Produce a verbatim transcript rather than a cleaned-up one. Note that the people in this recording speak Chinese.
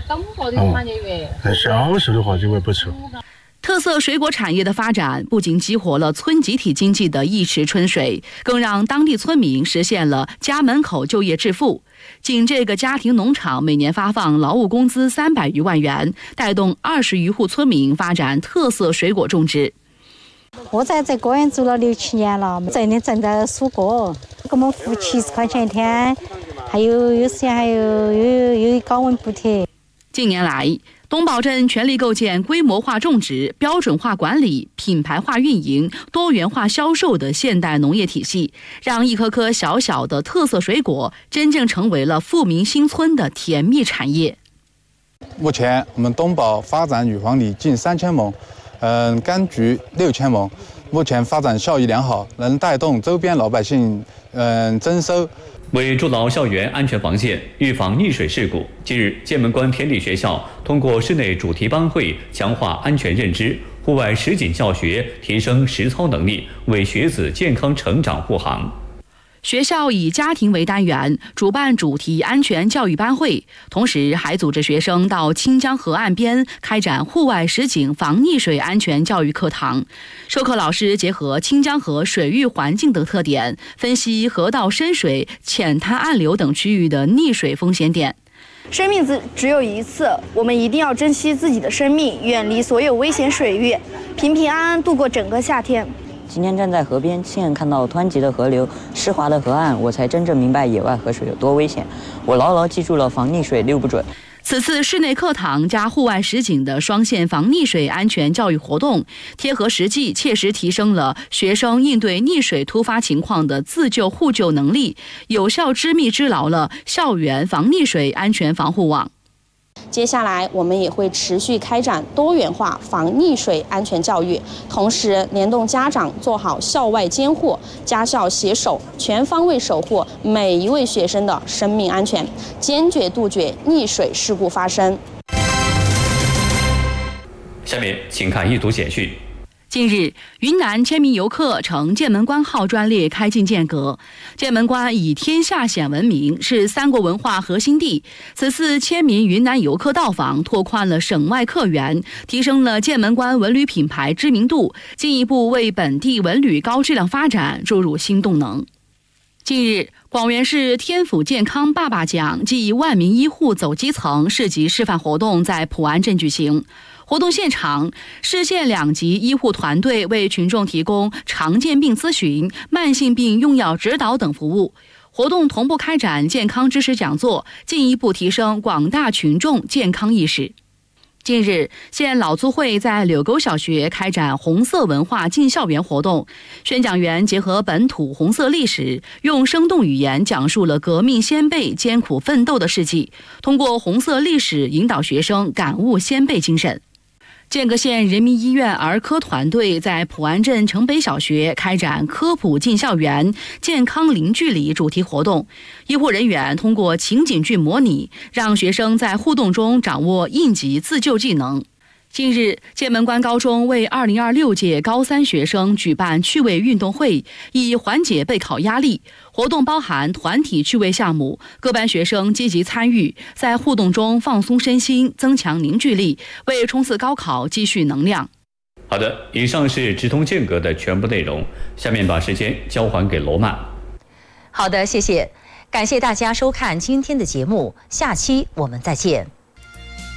但销售的话就会不错。 特色水果产业的发展不仅激活了村集体经济的一池春水，更让当地村民实现了家门口就业致富。仅这个家庭农场每年发放劳务工资三百余万元，带动二十余户村民发展特色水果种植。 我在这果园住了六七年了，这里正在蔬果，给我们付七十块钱一天，还有有时还有有有高温补贴。 近年来，东宝镇全力构建规模化种植、标准化管理、品牌化运营、多元化销售的现代农业体系，让一颗颗小小的特色水果真正成为了富民新村的甜蜜产业。 目前，我们东宝发展羽黄梨近三千亩，嗯，柑橘六千亩，目前发展效益良好，能带动周边老百姓嗯增收。 为筑牢校园安全防线，预防溺水事故，近日，剑门关田里学校通过室内主题班会强化安全认知，户外实景教学提升实操能力，为学子健康成长护航。 学校以家庭为单元，主办主题安全教育班会，同时还组织学生到清江河岸边开展户外实景防溺水安全教育课堂。授课老师结合清江河水域环境等特点，分析河道深水、浅滩暗流等区域的溺水风险点。 生命只只有一次，我们一定要珍惜自己的生命，远离所有危险水域，平平安安度过整个夏天。 今天站在河边，亲眼看到湍急的河流、湿滑的河岸，我才真正明白野外河水有多危险。我牢牢记住了防溺水六不准。 此次室内课堂加户外实景的双线防溺水安全教育活动，贴合实际，切实提升了学生应对溺水突发情况的自救互救能力，有效织密织牢了校园防溺水安全防护网。 接下来，我们也会持续开展多元化防溺水安全教育，同时联动家长做好校外监护，家校携手，全方位守护每一位学生的生命安全，坚决杜绝溺水事故发生。 下面请看一组简讯。 近日，云南千名游客乘剑门关号专列开进剑阁。剑门关以天下险闻名，是三国文化核心地。此次千名云南游客到访，拓宽了省外客源，提升了剑门关文旅品牌知名度，进一步为本地文旅高质量发展注入新动能。近日，广元市天府健康爸爸奖暨万名医护走基层市级示范活动在普安镇举行。活动现场，市县两级医护团队为群众提供常见病咨询、慢性病用药指导等服务。活动同步开展健康知识讲座，进一步提升广大群众健康意识。近日，县老租会在柳沟小学开展红色文化进校园活动，宣讲员结合本土红色历史，用生动语言讲述了革命先辈艰苦奋斗的事迹，通过红色历史引导学生感悟先辈精神。剑阁县人民医院儿科团队在普安镇城北小学开展科普进校园、健康零距离主题活动。医护人员通过情景剧模拟，让学生在互动中掌握应急自救技能。近日，剑门关高中为二零二六届高三学生举办趣味运动会，以缓解备考压力。活动包含团体趣味项目，各班学生积极参与，在互动中放松身心，增强凝聚力，为冲刺高考积蓄能量。 好的，以上是直通剑阁的全部内容，下面把时间交还给罗曼。 好的，谢谢，感谢大家收看今天的节目，下期我们再见。